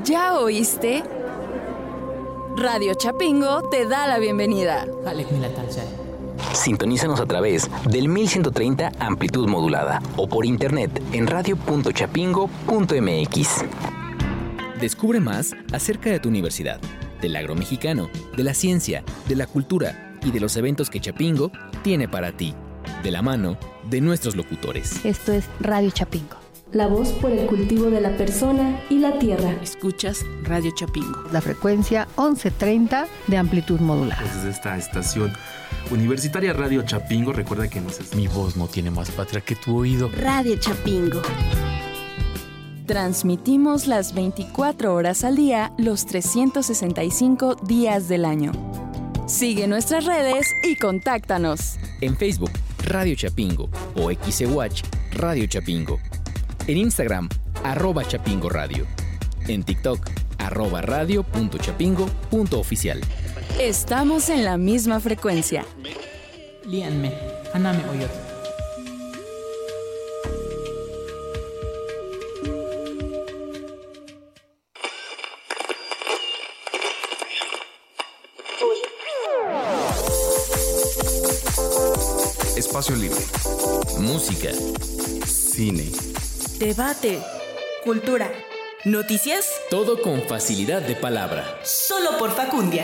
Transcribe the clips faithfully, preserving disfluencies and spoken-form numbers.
¿Ya oíste? Radio Chapingo te da la bienvenida. Sintonízanos a través del mil ciento treinta amplitud modulada o por internet en radio punto chapingo punto m x. Descubre más acerca de tu universidad, del agro mexicano, de la ciencia, de la cultura y de los eventos que Chapingo tiene para ti, de la mano de nuestros locutores. Esto es Radio Chapingo. La voz por el cultivo de la persona y la tierra. Escuchas Radio Chapingo. La frecuencia once treinta de amplitud modulada. Pues desde esta estación universitaria Radio Chapingo, recuerda que nos es... Mi voz no tiene más patria que tu oído. Radio Chapingo. Transmitimos las veinticuatro horas al día, los trescientos sesenta y cinco días del año. Sigue nuestras redes y contáctanos. En Facebook, Radio Chapingo o X E Watch Radio Chapingo. En Instagram, arroba Chapingo Radio. En TikTok, arroba radio punto chapingo punto oficial. Estamos en la misma frecuencia. Líanme, aname oyot. Espacio libre. Música. Cine. Debate. Cultura. Noticias. Todo con facilidad de palabra. Solo por Facundia.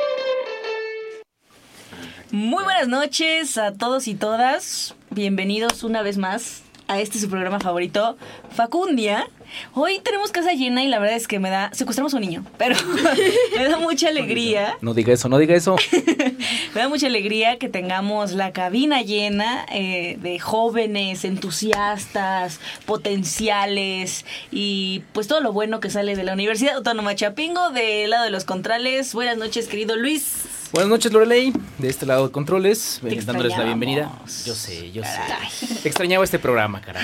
Muy buenas noches a todos y todas. Bienvenidos una vez más a este su programa favorito, Facundia. Hoy tenemos casa llena y la verdad es que me da... Secuestramos a un niño, pero me da mucha alegría. No diga eso, no diga eso. Me da mucha alegría que tengamos la cabina llena eh, de jóvenes, entusiastas, potenciales y pues todo lo bueno que sale de la Universidad Autónoma Chapingo. Del lado de los controles, buenas noches, querido Luis. Buenas noches, Lorelei. De este lado de controles, Te dándoles la bienvenida. Yo sé, yo caray. sé. Te extrañaba este programa, caray.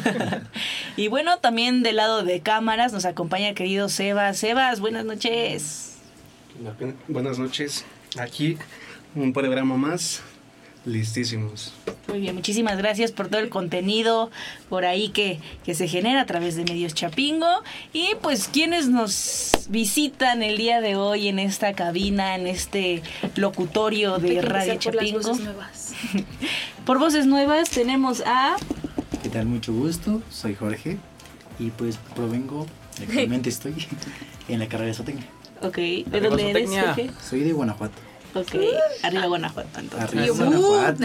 Y bueno, también del lado de cámaras nos acompaña el querido Sebas. Sebas, buenas noches. Buenas noches. Aquí un programa más. Listísimos. Muy bien, muchísimas gracias por todo el contenido por ahí que, que se genera a través de Medios Chapingo. Y pues quienes nos visitan el día de hoy en esta cabina, en este locutorio de Radio Chapingo. Por voces nuevas. Por voces nuevas tenemos a... ¿Qué tal? Mucho gusto, soy Jorge y pues provengo, actualmente estoy en la carrera de zootecnia. Ok, ¿de dónde eres, Jorge? Soy de Guanajuato. Ok, arriba Guanajuato entonces. Arriba Guanajuato.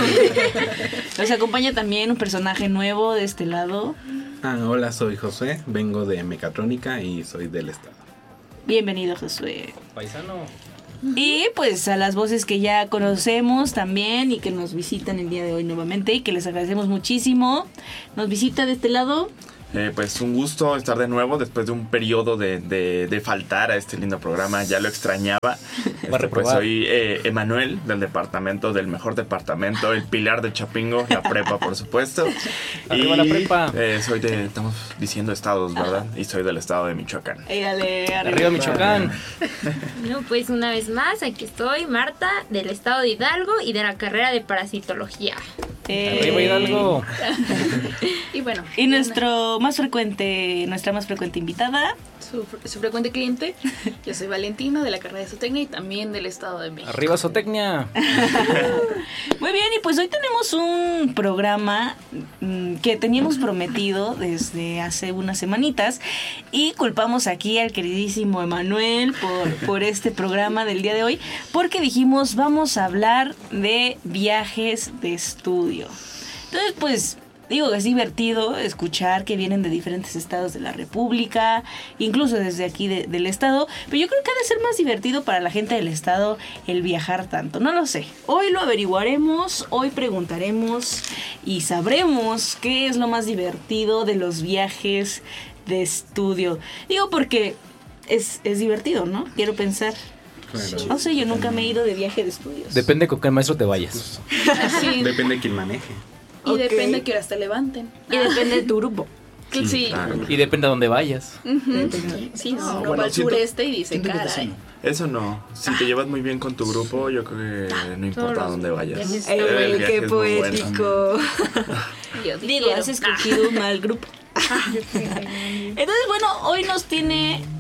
Nos acompaña también un personaje nuevo de este lado. Ah, hola, soy José, vengo de Mecatrónica y soy del estado. Bienvenido, Josué. Paisano. Y pues a las voces que ya conocemos también y que nos visitan el día de hoy nuevamente y que les agradecemos muchísimo. Nos visita de este lado... Eh, pues un gusto estar de nuevo después de un periodo de, de, de faltar a este lindo programa. Ya lo extrañaba. Este, pues soy eh, Emanuel, del departamento, del mejor departamento, el pilar de Chapingo, la prepa, por supuesto. Arriba y, la prepa. Eh, soy de, estamos diciendo estados, ¿verdad? Y soy del estado de Michoacán. Dale, arriba, arriba Michoacán. No, pues una vez más, aquí estoy, Marta, del estado de Hidalgo y de la carrera de parasitología. Eh, Arriba Hidalgo. Y bueno. Y nuestro más frecuente, nuestra más frecuente invitada. Su, su frecuente cliente. Yo soy Valentina, de la carrera de zootecnia y también del estado de México. Arriba zootecnia. Muy bien, y pues hoy tenemos un programa mmm, que teníamos prometido desde hace unas semanitas y culpamos aquí al queridísimo Emanuel por, por este programa del día de hoy porque dijimos vamos a hablar de viajes de estudio. Entonces pues... Digo que es divertido escuchar que vienen de diferentes estados de la República, incluso desde aquí de, del estado, pero yo creo que ha de ser más divertido para la gente del estado el viajar tanto, no lo sé. Hoy lo averiguaremos, hoy preguntaremos y sabremos qué es lo más divertido de los viajes de estudio. Digo porque es, es divertido, ¿no? Quiero pensar. Claro. No sé, yo nunca me he ido de viaje de estudios. Depende con qué maestro te vayas. Sí. Depende de quién maneje. Y okay. Depende de qué horas te levanten. Y ah. depende de tu grupo. Sí, sí. Claro. Y depende de dónde vayas. Uh-huh. Sí, no, no, uno bueno, va al sureste y dice, caray. Eso no. Si te llevas muy bien con tu grupo, yo creo que no importa a dónde vayas. Ey, el qué poético. Bueno. Digo, has escogido un mal grupo. Entonces, bueno, hoy nos tiene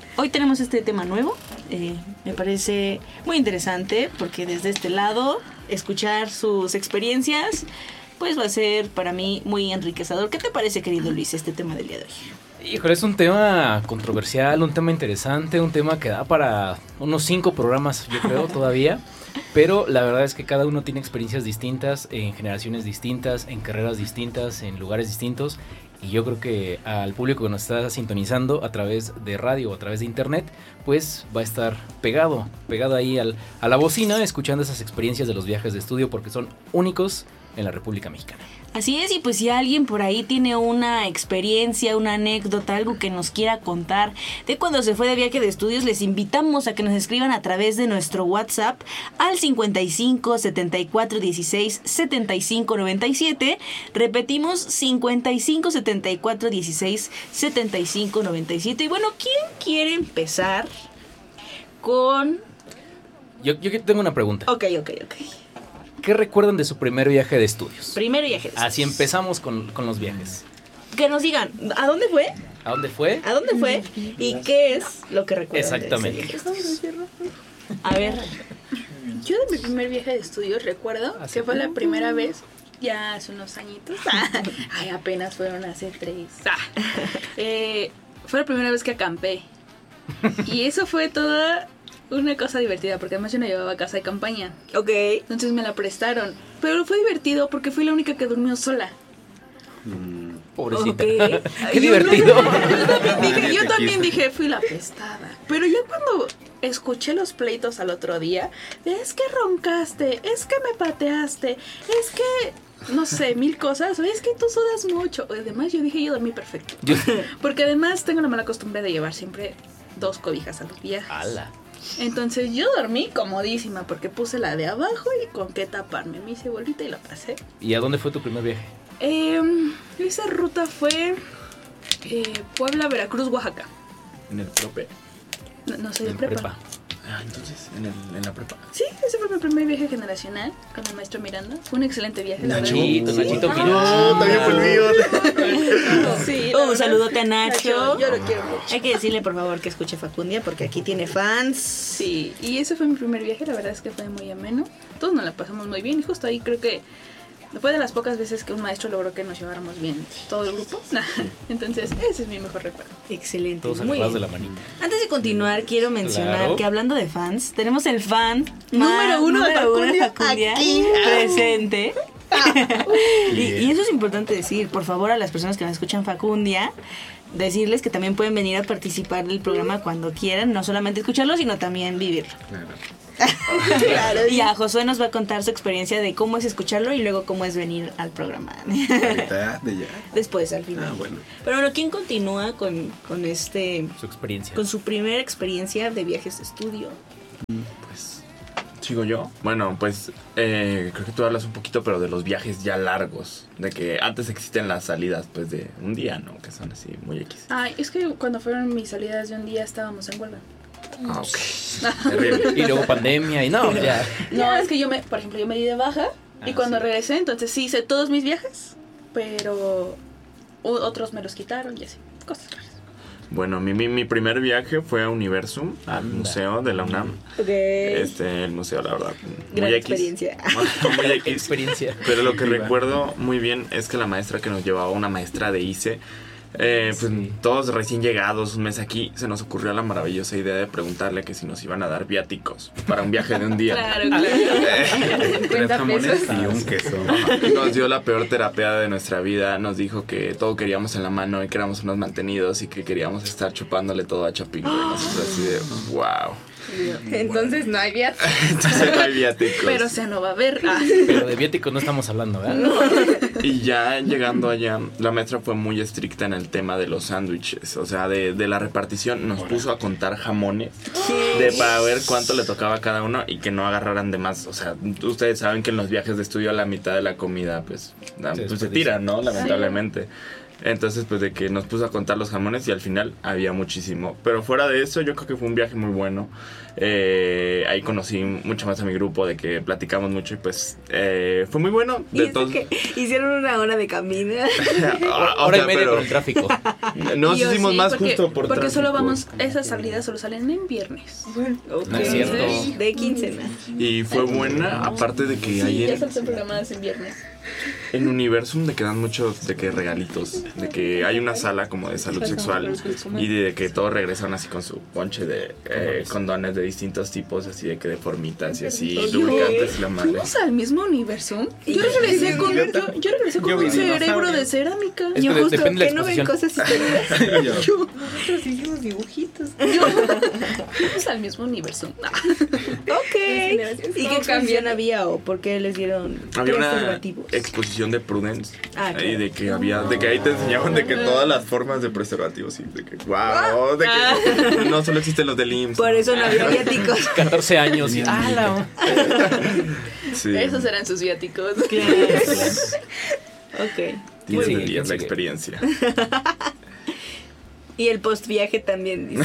hoy tenemos este tema nuevo. Eh, me parece muy interesante porque desde este lado, escuchar sus experiencias, pues va a ser para mí muy enriquecedor. ¿Qué te parece, querido Luis, este tema del día de hoy? Híjole, es un tema controversial, un tema interesante, un tema que da para unos cinco programas, yo creo, todavía. Pero la verdad es que cada uno tiene experiencias distintas, en generaciones distintas, en carreras distintas, en lugares distintos. Y yo creo que al público que nos está sintonizando a través de radio o a través de internet, pues va a estar pegado, pegado ahí al, a la bocina, escuchando esas experiencias de los viajes de estudio porque son únicos en la República Mexicana. Así es, y pues si alguien por ahí tiene una experiencia, una anécdota, algo que nos quiera contar de cuando se fue de viaje de estudios, les invitamos a que nos escriban a través de nuestro WhatsApp al cincuenta y cinco, setenta y cuatro, dieciséis, setenta y cinco, noventa y siete. Repetimos, cincuenta y cinco, setenta y cuatro, dieciséis, setenta y cinco, noventa y siete. Y bueno, ¿quién quiere empezar con...? Yo, yo tengo una pregunta. Ok, ok, ok. ¿Qué recuerdan de su primer viaje de estudios? Primer viaje de estudios. Así empezamos con, con los viajes. Que nos digan, ¿a dónde fue? ¿A dónde fue? ¿A dónde fue? ¿Y qué es lo que recuerdan? Exactamente. De ese viaje? A ver. Yo de mi primer viaje de estudios recuerdo ¿Ah, que fue la primera vez, ya hace unos añitos. Ay, apenas fueron hace tres. Eh, fue la primera vez que acampé. Y eso fue toda... una cosa divertida, porque además yo no llevaba casa de campaña. Ok. Entonces me la prestaron. Pero fue divertido porque fui la única que durmió sola. Mm, pobrecita. Okay. Qué divertido. No, yo también, dije, yo también dije, fui la prestada. Pero ya cuando escuché los pleitos al otro día, es que roncaste, es que me pateaste, es que... no sé, mil cosas. Es que tú sudas mucho. Además, yo dije, yo dormí perfecto. Yo... porque además tengo la mala costumbre de llevar siempre dos cobijas a los viajes. ¡Hala! Entonces yo dormí comodísima porque puse la de abajo y con qué taparme. Me hice bolita y la pasé. ¿Y a dónde fue tu primer viaje? Eh, esa ruta fue eh, Puebla, Veracruz, Oaxaca. ¿En el prope? No, no soy de prepa. prepa. Ah, entonces, ¿en, el, en la prepa? Sí, ese fue mi primer viaje generacional con el maestro Miranda. Fue un excelente viaje. Nachito, Nachito sí. Miranda. No, también fue el mío. Sí, un saludote a Nacho. Yo lo quiero mucho. Hay que decirle, por favor, que escuche Facundia porque aquí tiene fans. Sí, y ese fue mi primer viaje. La verdad es que fue muy ameno. Todos nos la pasamos muy bien y justo ahí creo que después de las pocas veces que un maestro logró que nos lleváramos bien todo el grupo. Entonces, ese es mi mejor recuerdo. Excelente. Todos muy agarrados de la manita. Antes de continuar, quiero mencionar Claro. que hablando de fans, tenemos el fan número uno de Facundia, Facundia aquí presente. y, y eso es importante decir, por favor, a las personas que nos escuchan Facundia, decirles que también pueden venir a participar del programa cuando quieran, no solamente escucharlo, sino también vivirlo. Claro. Claro. Y a Josué nos va a contar su experiencia de cómo es escucharlo y luego cómo es venir al programa. Ahorita, de ya. Después, al final. Ah, bueno. Pero bueno, ¿quién continúa con, con este... Su experiencia. con su primera experiencia de viajes de estudio? Pues, ¿sigo yo? Bueno, pues, eh, creo que tú hablas un poquito, pero de los viajes ya largos. De que antes existen las salidas, pues, de un día, ¿no? Que son así, muy X. Ay, es que cuando fueron mis salidas de un día estábamos en huelga. Ah, ok. Y luego pandemia y no, ya. No, es que yo me, por ejemplo, yo me di de baja y Ah, cuando sí. regresé, entonces sí hice todos mis viajes, pero u- otros me los quitaron y así, cosas raras. Bueno, mi, mi, mi primer viaje fue a Universum, al Anda. museo de la UNAM. Ok. Este, el museo, la verdad, muy Gran X. experiencia. Muy X. Experiencia. Pero lo que Viva. recuerdo muy bien es que la maestra que nos llevaba, una maestra de I C E, eh, pues Sí. todos recién llegados, un mes aquí, se nos ocurrió la maravillosa idea de preguntarle que si nos iban a dar viáticos para un viaje de un día. Claro, claro. Tres jamones y un queso. Nos dio la peor terapia de nuestra vida. Nos dijo que todo queríamos en la mano y que éramos unos mantenidos y que queríamos estar chupándole todo a Chapingo. Y nosotros así de, wow. Entonces no hay viáticos. Entonces no hay viáticos. Pero o sea, no va a haber. Ah. Pero de viáticos no estamos hablando, ¿verdad? Y ya llegando allá, la maestra fue muy estricta en el tema de los sándwiches. O sea, de, de la repartición. Nos puso a contar jamones de para ver cuánto le tocaba a cada uno y que no agarraran de más. O sea, ustedes saben que en los viajes de estudio a la mitad de la comida, pues, la- Se pues se desperdicia. tira, ¿no? Lamentablemente. Entonces, pues de que nos puso a contar los jamones y al final había muchísimo. Pero fuera de eso, yo creo que fue un viaje muy bueno. Eh, ahí conocí mucho más a mi grupo, de que platicamos mucho y pues eh, fue muy bueno. De y todos... que hicieron una hora de camino. Hora y media con el tráfico. Nos Yo hicimos sí, más porque, justo por Porque tráfico. solo vamos, esas salidas solo salen en viernes. Okay. No es cierto. De quincena. Y fue buena, aparte de que Sí, ahí ya en, son programadas en viernes. en Universum de que dan muchos de que regalitos, de que hay una sala como de salud sexual y de que todos regresan así con su ponche de eh, condones de distintos tipos, así de que de formitas y así, Oye, lubricantes y la madre. ¿Fuimos al mismo universo? Yo regresé con, yo, yo regresé con Yo vi un cerebro dinosaurio. de cerámica. Es Yo que de- justo depende de que la no ven exposición. cosas históricas. Yo. Yo. Nosotros hicimos dibujitos. Yo. Fuimos al mismo universo. Ok. ¿Y qué exposición había o por qué les dieron Había una preservativos? exposición de Prudence Ah, y claro. de que había, de que ahí te enseñaban de que todas las formas de preservativos y de que wow, de que no solo existen los del I M S S. Por eso no había viáticos. catorce años. Y, ah, la... Sí. Esos eran sus viáticos. Ok. diez Sí, de diez la sigue. experiencia. Y el post viaje también. Dice.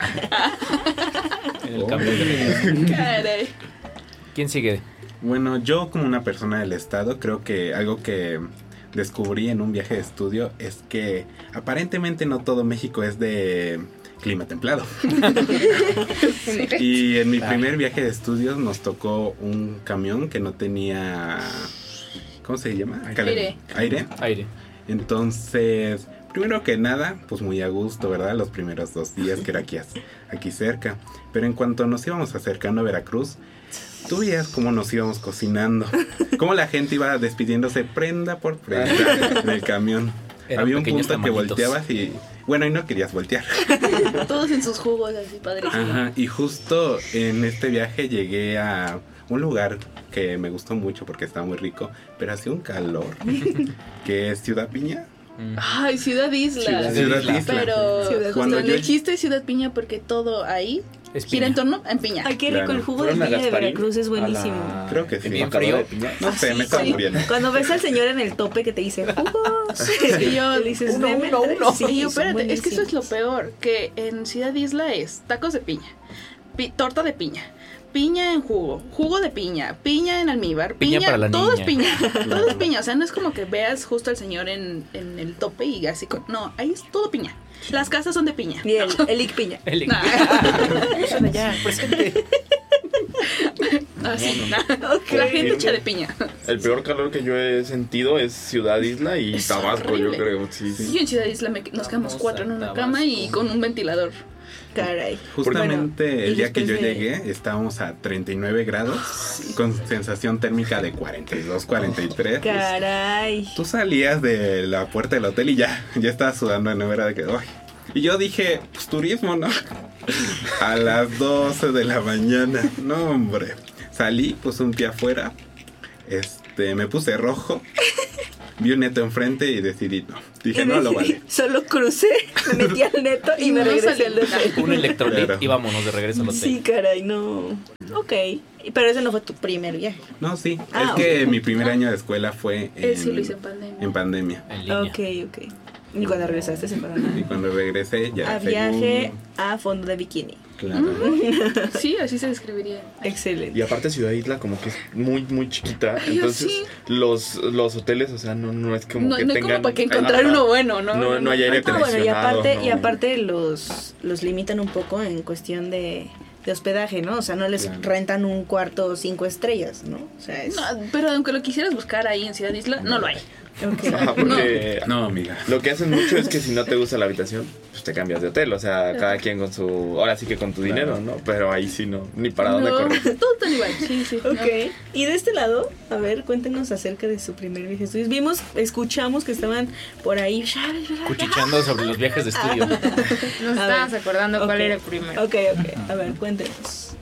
En el cambio de regreso. Caray. ¿Quién sigue? Bueno, yo como una persona del estado creo que algo que descubrí en un viaje de estudio es que aparentemente no todo México es de clima templado. Y en mi primer viaje de estudios nos tocó un camión que no tenía, ¿cómo se llama? Aire. Aire. Aire. Entonces, primero que nada, pues muy a gusto, ¿verdad? Los primeros dos días que era aquí, aquí cerca. Pero en cuanto nos íbamos acercando a Veracruz, tú veías cómo nos íbamos cocinando. Cómo la gente iba despidiéndose prenda por prenda en el camión. Eran Había un pequeños punto que tamalitos. volteabas y... Bueno, y no querías voltear. Todos en sus jugos así, padrísimo. Ajá, y justo en este viaje llegué a un lugar que me gustó mucho porque estaba muy rico, pero hacía un calor, que es Ciudad Piña. Ay, Ciudad Isla. Ciudad, Ciudad Isla. Pero Ciudad cuando Isla. el chiste es Ciudad Piña porque todo ahí Es gira piña. en torno en piña. Ay, qué rico, Claro. el jugo de ¿Fueron a piña de Gasparín? Veracruz es buenísimo. A la- Creo que sí. ¿Bien frío? de piña? No sé, me estaba Sí. muriendo. Cuando ves al señor en el tope que te dice jugos, Y yo, le dices, uno, "Deme uno, tres". uno. Sí, Y yo, son espérate, es que eso es lo buenísimos. peor, que en Ciudad Isla es tacos de piña, pi- torta de piña, piña en jugo, jugo de piña, piña en almíbar, Piña piña, para la todo niña. es piña, todo es piña, o sea, no es como que veas justo al señor en, en el tope y así, con, no, ahí es todo piña, las casas son de piña. Y el, el Ic Piña. El... Nah. ya, presente. Así, No, nah. La gente echa de piña. El peor calor que yo he sentido es Ciudad Isla y Es Tabasco, horrible. yo creo. Sí, sí. Y en Ciudad Isla me- nos quedamos cuatro en una cama y con un ventilador. Caray. Justamente Bueno, y el día que yo después de- llegué estábamos a treinta y nueve grados con sensación térmica de cuarenta y dos, cuarenta y tres. Caray. Tú salías de la puerta del hotel y ya, ya estabas sudando, no era de que, "Ay". Y yo dije, pues turismo, ¿no? A las doce de la mañana, no hombre. Salí, puse un pie afuera, este, me puse rojo, vi un neto enfrente y decidí no. Dije, no lo vale. Solo crucé, me metí al neto y, Y me no regresé salí. al D F. Un electrolit Claro. y vámonos de regreso al hotel. Sí, caray, no. Ok. Pero ese no fue tu primer viaje. No, sí, Ah, es que ok. mi primer año de escuela fue Él sí lo en, hizo en pandemia. en pandemia. En línea. Ok, ok. Y cuando regresaste se Paraná. Y cuando regresé ya... A viaje según- a fondo de bikini. Claro. Sí, así se describiría. Excelente. Y aparte Ciudad Isla como que es muy, muy chiquita. Ay, Entonces sí. los, los hoteles, o sea, no, no es como No, que no hay tengan... como para que encontrar Ajá. uno bueno, ¿no? No, no hay aire Ah, bueno, y acondicionado, aparte, no. y aparte los, los limitan un poco en cuestión de, de hospedaje, ¿no? O sea, no les Claro. rentan un cuarto cinco estrellas, ¿no? O sea, es... No, pero aunque lo quisieras buscar ahí en Ciudad Isla, no lo hay. Ok. Ajá, porque No, amiga. lo que hacen mucho es que si no te gusta la habitación, pues te cambias de hotel. O sea, cada quien con su... Ahora sí que con tu dinero, ¿no? Pero ahí sí no, ni para dónde No, correr. todo tan igual, sí, sí. no. Ok, y de este lado, a ver, cuéntenos acerca de su primer viaje de estudios. Vimos, escuchamos que estaban por ahí. Cuchicheando sobre los viajes de estudio. Nos A estábamos ver. acordando cuál Ok. era el primero. Ok, ok, a ver, cuéntenos.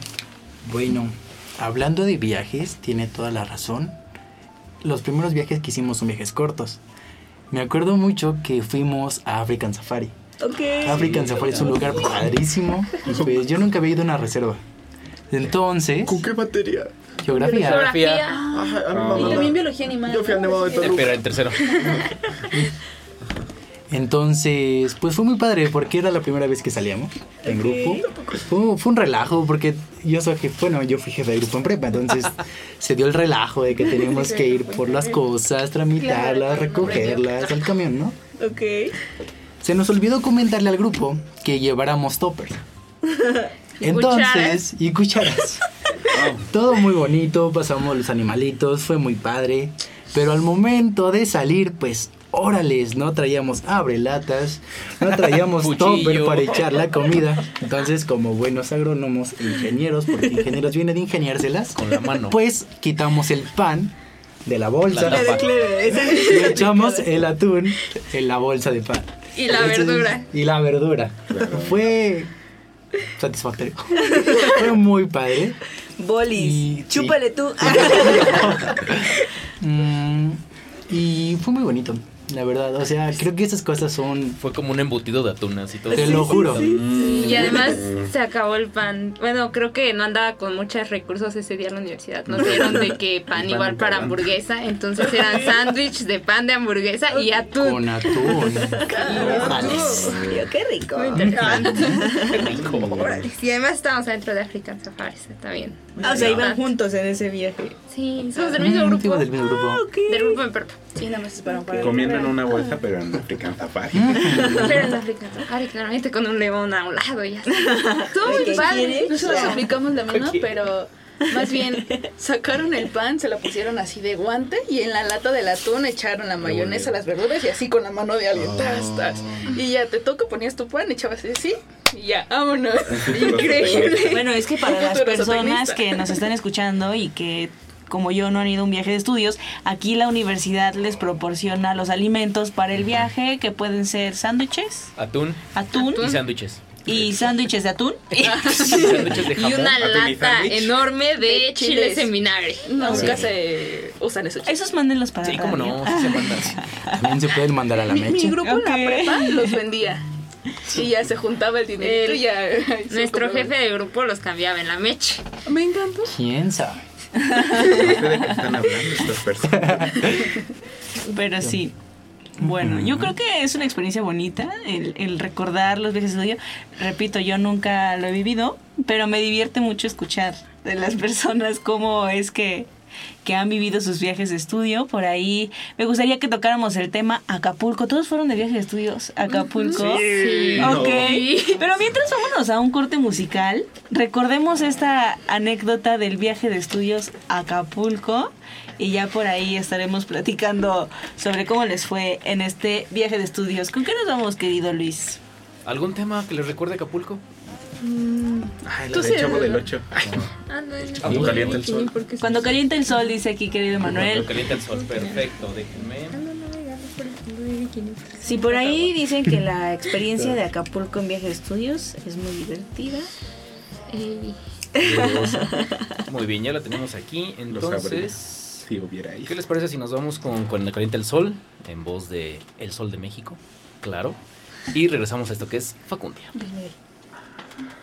Bueno, hablando de viajes, tiene toda la razón. Los primeros viajes que hicimos son viajes cortos. Me acuerdo mucho que fuimos a African Safari. Ok. African Safari es un lugar padrísimo. Y pues yo nunca había ido a una reserva. Entonces... ¿Con qué materia? Geografía. Geografía. Ajá, a mi Y mamá. también biología animal. Yo fui al Nevado de Eh, Toluca. Pero en tercero. Entonces, pues fue muy padre porque era la primera vez que salíamos en grupo. Fue, fue un relajo porque yo soy jefe, bueno, yo fui jefe de grupo en prepa, entonces se dio el relajo de que teníamos que ir por las cosas, tramitarlas, recogerlas al camión, ¿no? Ok. Se nos olvidó comentarle al grupo que lleváramos toppers. Entonces, y cucharas. Todo muy bonito, pasamos los animalitos, fue muy padre. Pero al momento de salir, pues, órales, no traíamos abrelatas, no traíamos topper para echar la comida. Entonces, como buenos agrónomos e ingenieros, porque ingenieros vienen de ingeniárselas, con la mano, pues quitamos el pan de la bolsa La tapa. y echamos el atún en la bolsa de pan. Y la Entonces, verdura. Y la verdura. Fue satisfactorio. Fue muy padre. Bolis, Y- chúpale sí. tú. Mm, y fue muy bonito, la verdad. O sea, creo que esas cosas son... Fue como un embutido de atunas y todo. Te lo juro. Y además se acabó el pan. Bueno, creo que no andaba con muchos recursos ese día en la universidad. Nos dieron de que pan Pan igual para integral. hamburguesa. Entonces eran sándwich de pan de hamburguesa y atún. Con atún. Qué rico. Muy interesante. Órale. Y además estábamos adentro de African Safaris. Está bien. Ah, o sea, iban juntos en ese viaje. Sí, somos del mismo Mm, grupo. fuimos del mismo grupo. Del grupo de prepa. Sí, nada más esperaron para Comiendo en una bolsa, pero en African Safari. Pero en African Safari, claramente con un león a un lado y así. Estuvo muy ¿Qué padre. quiere? Nosotros Ya. aplicamos la misma, pero más bien sacaron el pan, se lo pusieron así de guante y en la lata del atún echaron la mayonesa, las verduras y así con la mano de alguien. Tas, tas. Y ya te toca, ponías tu pan, echabas así y ya, vámonos. Increíble. Bueno, es que para Un las futuro personas zootecnista. que nos están escuchando y que como yo no han ido a un viaje de estudios, aquí la universidad les proporciona los alimentos para el viaje, que pueden ser sándwiches, Atún, atún y sándwiches. y sándwiches de atún. Sándwiches de Y jamón. una atún y lata sándwich. enorme de, De chiles chiles. en vinagre. Nunca Sí. se usan esos. Esos mándenlos para Sí, cómo radio. no, sí se mandan. También se pueden mandar a la Mi, mi mecha. grupo Ok. en la prepa los vendía. Y ya se juntaba el dinero El- y ya. Nuestro se jefe de grupo los cambiaba en la mecha. Me encantó. ¿Quién sabe? No sé de qué están hablando estas personas. Pero sí. Bueno, yo creo que es una experiencia bonita el, el recordar los viajes de estudio. Repito, yo nunca lo he vivido, pero me divierte mucho escuchar de las personas cómo es que, que han vivido sus viajes de estudio. Por ahí me gustaría que tocáramos el tema Acapulco. ¿Todos fueron de viajes de estudios a Acapulco? Sí. Ok. No. Pero mientras vámonos a un corte musical, recordemos esta anécdota del viaje de estudios a Acapulco. Y ya por ahí estaremos platicando sobre cómo les fue en este viaje de estudios. ¿Con qué nos vamos, querido Luis? ¿Algún tema que les recuerde Acapulco? Ay, Tú la sí de Chavo eres- del Ocho. Ah, no, no. Cuando calienta el sol. Cuando calienta el sol, dice aquí, querido Manuel. Cuando calienta el sol, perfecto. Déjenme. Sí, por ahí dicen que la experiencia de Acapulco en viaje de estudios es muy divertida. Ey. Muy bien, ya la tenemos aquí. Lo sabría Entonces, si hubiera ahí. ¿qué les parece si nos vamos con Cuando calienta el sol? En voz de El Sol de México, claro. Y regresamos a esto que es Facundia.